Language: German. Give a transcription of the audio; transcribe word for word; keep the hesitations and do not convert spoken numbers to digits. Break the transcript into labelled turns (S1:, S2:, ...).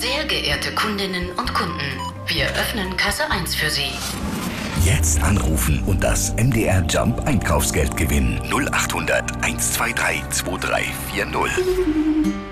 S1: Sehr geehrte Kundinnen und Kunden, wir öffnen Kasse eins für Sie.
S2: Jetzt anrufen und das M D R Jump Einkaufsgeld gewinnen. null achthundert, eins zwei drei, zwei drei vier null.